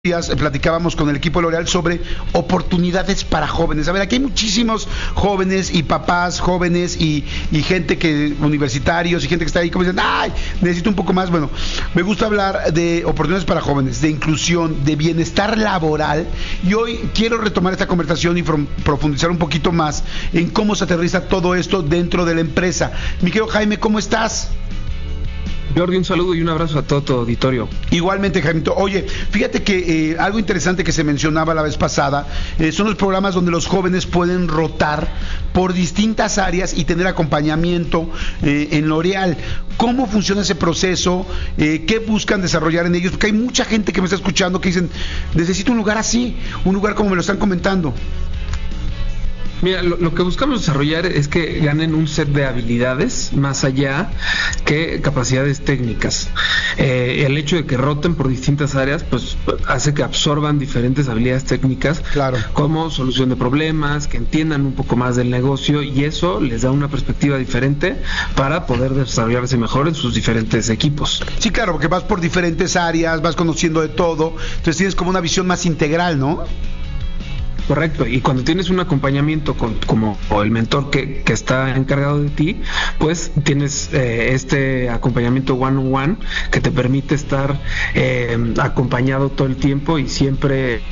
días platicábamos con el equipo de L'Oréal sobre oportunidades para jóvenes. A ver, aquí hay muchísimos jóvenes y papás jóvenes y gente que universitarios y gente que está ahí como dicen, ay, necesito un poco más. Bueno, me gusta hablar de oportunidades para jóvenes, de inclusión, de bienestar laboral, y hoy quiero retomar esta conversación y profundizar un poquito más en cómo se aterriza todo esto dentro de la empresa. Mi querido Jaime, ¿cómo estás? Jordi, un saludo y un abrazo a todo tu auditorio. Igualmente, Jaimito. Oye, fíjate que algo interesante que se mencionaba la vez pasada son los programas donde los jóvenes pueden rotar por distintas áreas y tener acompañamiento en L'Oréal. ¿Cómo funciona ese proceso? ¿Qué buscan desarrollar en ellos? Porque hay mucha gente que me está escuchando que dicen, necesito un lugar así, un lugar como me lo están comentando. Mira, lo que buscamos desarrollar es que ganen un set de habilidades más allá que capacidades técnicas. El hecho de que roten por distintas áreas, pues hace que absorban diferentes habilidades técnicas, claro, como solución de problemas, que entiendan un poco más del negocio, y eso les da una perspectiva diferente para poder desarrollarse mejor en sus diferentes equipos. Sí, claro, porque vas por diferentes áreas, vas conociendo de todo, entonces tienes como una visión más integral, ¿no? Correcto, y cuando tienes un acompañamiento como el mentor que está encargado de ti, pues tienes este acompañamiento one-on-one que te permite estar acompañado todo el tiempo y siempre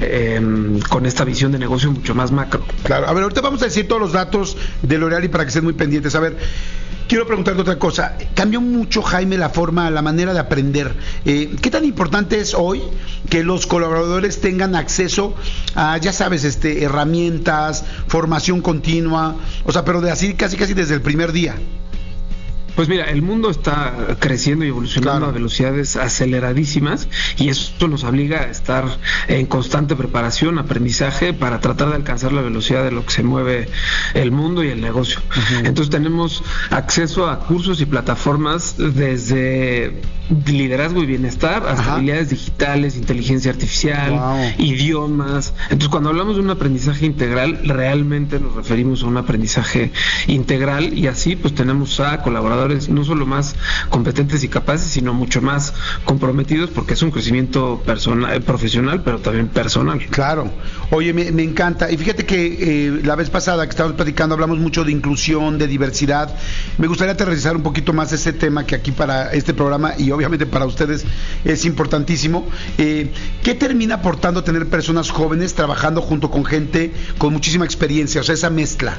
con esta visión de negocio mucho más macro. Claro, a ver, ahorita vamos a decir todos los datos de L'Oréal y para que estén muy pendientes. A ver, quiero preguntarte otra cosa. Cambió mucho, Jaime, la manera de aprender. ¿Qué tan importante es hoy que los colaboradores tengan acceso a, ya sabes, herramientas, formación continua, o sea, pero de así casi desde el primer día? Pues mira, el mundo está creciendo y evolucionando, claro, a velocidades aceleradísimas, y eso nos obliga a estar en constante preparación, aprendizaje, para tratar de alcanzar la velocidad de lo que se mueve el mundo y el negocio. Uh-huh. Entonces tenemos acceso a cursos y plataformas desde liderazgo y bienestar hasta, ajá, habilidades digitales, inteligencia artificial, wow, idiomas. Entonces cuando hablamos de un aprendizaje integral, realmente nos referimos a un aprendizaje integral, y así pues tenemos a colaboradores no solo más competentes y capaces, sino mucho más comprometidos, porque es un crecimiento personal, profesional, pero también personal. Claro. Oye, me encanta. Y fíjate que la vez pasada que estábamos platicando hablamos mucho de inclusión, de diversidad. Me gustaría aterrizar un poquito más ese tema que aquí para este programa y obviamente para ustedes es importantísimo. ¿Qué termina aportando tener personas jóvenes trabajando junto con gente con muchísima experiencia? O sea, esa mezcla.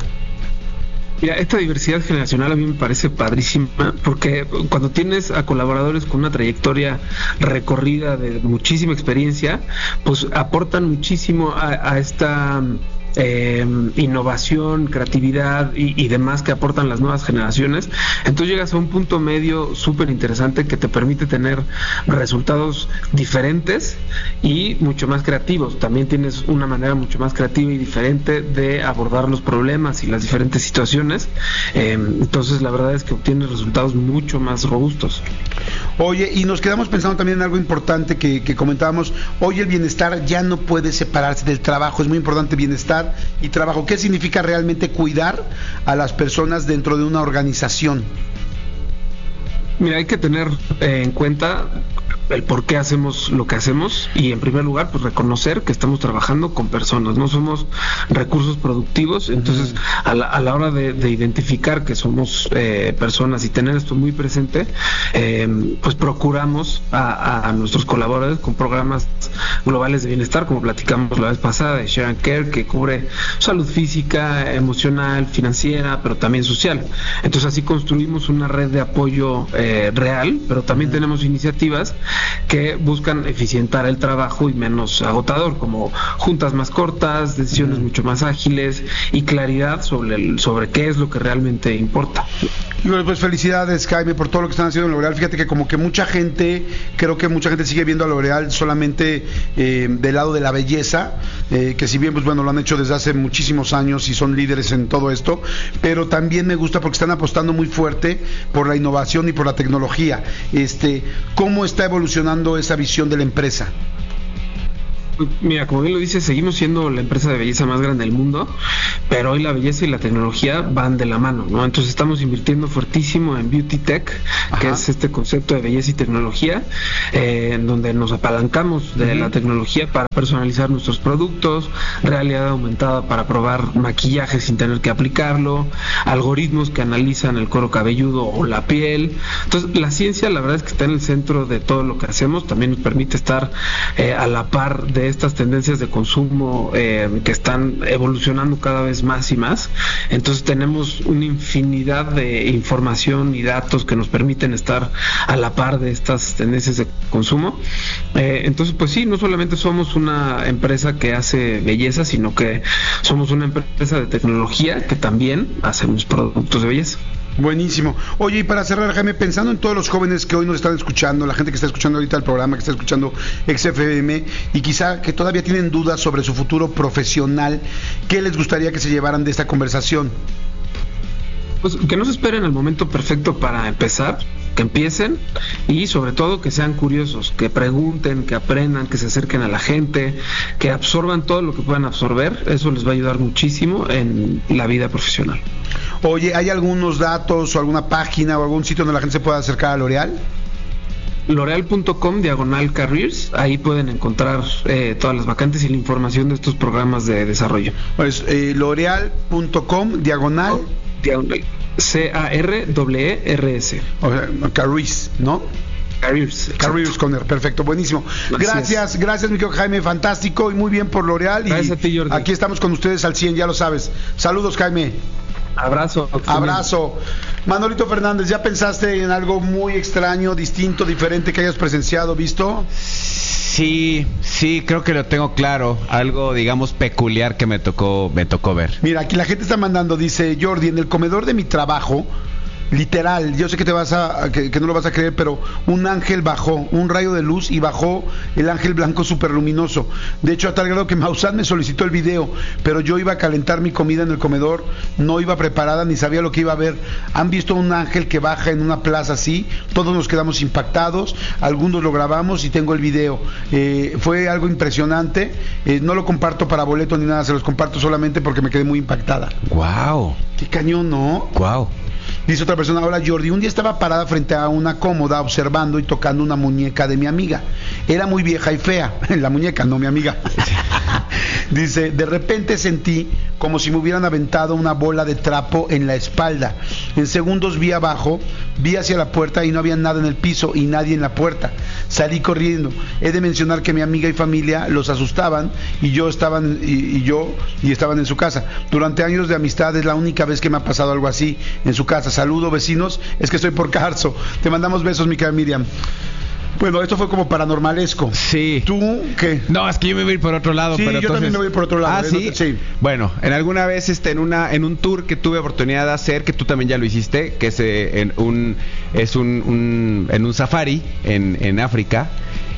Mira, esta diversidad generacional a mí me parece padrísima, porque cuando tienes a colaboradores con una trayectoria recorrida de muchísima experiencia, pues aportan muchísimo a esta innovación, creatividad y demás que aportan las nuevas generaciones. Entonces llegas a un punto medio súper interesante que te permite tener resultados diferentes y mucho más creativos. También tienes una manera mucho más creativa y diferente de abordar los problemas y las diferentes situaciones. Entonces la verdad es que obtienes resultados mucho más robustos. Oye, y nos quedamos pensando también en algo importante que comentábamos. Hoy el bienestar ya no puede separarse del trabajo. Es muy importante bienestar y trabajo. ¿Qué significa realmente cuidar a las personas dentro de una organización? Mira, hay que tener en cuenta el por qué hacemos lo que hacemos, y en primer lugar pues reconocer que estamos trabajando con personas, no somos recursos productivos. Entonces a la hora de identificar que somos personas y tener esto muy presente, pues procuramos a nuestros colaboradores con programas globales de bienestar, como platicamos la vez pasada, de Share and Care, que cubre salud física, emocional, financiera, pero también social. Entonces así construimos una red de apoyo real, pero también tenemos iniciativas que buscan eficientar el trabajo y menos agotador, como juntas más cortas, decisiones mucho más ágiles y claridad sobre qué es lo que realmente importa. Y bueno, pues felicidades, Jaime, por todo lo que están haciendo en L'Oréal. Fíjate que como que creo que mucha gente sigue viendo a L'Oréal solamente del lado de la belleza, que si bien pues bueno, lo han hecho desde hace muchísimos años y son líderes en todo esto, pero también me gusta porque están apostando muy fuerte por la innovación y por la tecnología. ¿Cómo está evolucionando esa visión de la empresa? Mira, como bien lo dices, seguimos siendo la empresa de belleza más grande del mundo, pero hoy la belleza y la tecnología van de la mano, ¿no? Entonces estamos invirtiendo fuertísimo en Beauty Tech, que es este concepto de belleza y tecnología, en donde nos apalancamos de la tecnología para personalizar nuestros productos, realidad aumentada para probar maquillaje sin tener que aplicarlo, algoritmos que analizan el cuero cabelludo o la piel. Entonces, la ciencia, la verdad es que está en el centro de todo lo que hacemos. También nos permite estar a la par de estas tendencias de consumo que están evolucionando cada vez más y más. Entonces tenemos una infinidad de información y datos que nos permiten estar a la par de estas tendencias de consumo. Entonces, pues sí, no solamente somos una empresa que hace belleza, sino que somos una empresa de tecnología que también hacemos productos de belleza. Buenísimo. Oye, y para cerrar, Jaime, pensando en todos los jóvenes que hoy nos están escuchando, la gente que está escuchando ahorita el programa, que está escuchando XFM, y quizá que todavía tienen dudas sobre su futuro profesional, ¿qué les gustaría que se llevaran de esta conversación? Pues que no se esperen el momento perfecto para empezar, que empiecen y sobre todo que sean curiosos, que pregunten, que aprendan, que se acerquen a la gente, que absorban todo lo que puedan absorber. Eso les va a ayudar muchísimo en la vida profesional. Oye, ¿hay algunos datos o alguna página o algún sitio donde la gente se pueda acercar a L'Oréal? L'Oreal.com/careers, ahí pueden encontrar todas las vacantes y la información de estos programas de desarrollo. Pues L'Oreal.com/. CAREERS. O sea, Careers, ¿no? Careers con R, perfecto, buenísimo. Gracias, mi querido Jaime, fantástico y muy bien por L'Oreal. Gracias a ti, Jordi. Aquí estamos con ustedes al 100, ya lo sabes. Saludos, Jaime. Abrazo. Manolito Fernández, ¿ya pensaste en algo muy extraño, distinto, diferente que hayas presenciado, visto? Sí, creo que lo tengo claro. Algo, digamos, peculiar que me tocó ver. Mira, aquí la gente está mandando, dice Jordi, en el comedor de mi trabajo, literal, yo sé que que no lo vas a creer, pero un ángel bajó, un rayo de luz, y bajó el ángel blanco súper luminoso. De hecho, a tal grado que Maussan me solicitó el video, pero yo iba a calentar mi comida en el comedor, no iba preparada ni sabía lo que iba a ver. ¿Han visto un ángel que baja en una plaza así? Todos nos quedamos impactados, algunos lo grabamos y tengo el video. Fue algo impresionante. No lo comparto para boleto ni nada, se los comparto solamente porque me quedé muy impactada. Wow. Qué cañón, ¿no? Wow. Dice otra persona, hola Jordi, un día estaba parada frente a una cómoda observando y tocando una muñeca de mi amiga. Era muy vieja y fea, la muñeca, no mi amiga. Dice, de repente sentí como si me hubieran aventado una bola de trapo en la espalda. En segundos vi abajo, vi hacia la puerta y no había nada en el piso y nadie en la puerta. Salí corriendo. He de mencionar que mi amiga y familia los asustaban y estaban en su casa. Durante años de amistad es la única vez que me ha pasado algo así en su casa. Saludo, vecinos, es que estoy por Carso. Te mandamos besos, mi querida Miriam. Bueno, esto fue como paranormalesco. Sí. ¿Tú qué? No, es que yo me voy a ir por otro lado. Sí, pero yo también me voy por otro lado. ¿Sí? Sí. Bueno, en alguna vez en un tour que tuve oportunidad de hacer, que tú también ya lo hiciste, que es en un safari en África.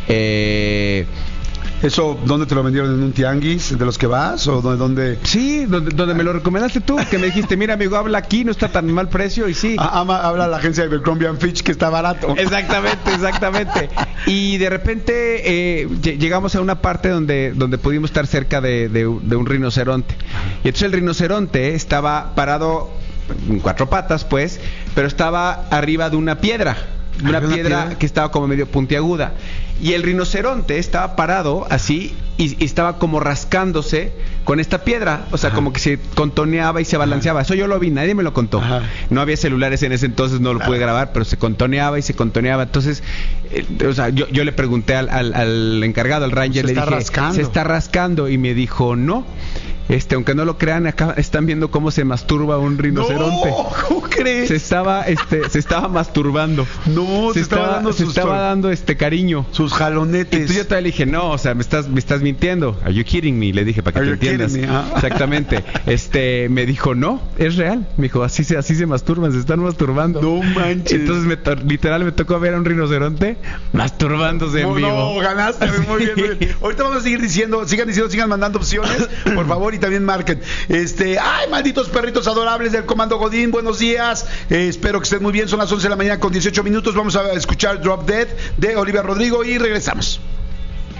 ¿Eso dónde te lo vendieron? ¿En un tianguis de los que vas? ¿O dónde? Sí, donde me lo recomendaste tú, que me dijiste, mira amigo, habla aquí, no está tan mal precio, y sí. Habla la agencia de Abercrombie & Fitch, que está barato. Exactamente. Y de repente llegamos a una parte donde pudimos estar cerca de un rinoceronte. Y entonces el rinoceronte estaba parado en cuatro patas, pues, pero estaba arriba de una piedra. Una piedra que estaba como medio puntiaguda. Y el rinoceronte estaba parado así y estaba como rascándose con esta piedra. O sea, como que se contoneaba y se balanceaba. Eso yo lo vi, nadie me lo contó. No había celulares en ese entonces, no lo pude grabar, pero se contoneaba y se contoneaba. Entonces, o sea, yo le pregunté al encargado, al ranger, le dije, ¿se está rascando? Y me dijo, no. Aunque no lo crean, acá están viendo cómo se masturba un rinoceronte. No, ¿cómo crees? Se estaba masturbando. No, se estaba dando cariño. Sus jalonetes. Y tú yo todavía le dije, no, o sea, me estás mintiendo. Are you kidding me? Le dije, para que te entiendas. Exactamente. Me dijo, no, es real. Me dijo, así se masturban, se están masturbando. No manches. Entonces literal me tocó ver a un rinoceronte masturbándose en vivo. No, ganaste, muy bien. Ahorita vamos a seguir diciendo, sigan mandando opciones, por favor, y también marquen. Ay, malditos perritos adorables del Comando Godín, buenos días. Espero que estén muy bien. Son las 11 de la mañana con 18 minutos. Vamos a escuchar Drop Dead de Olivia Rodrigo y regresamos.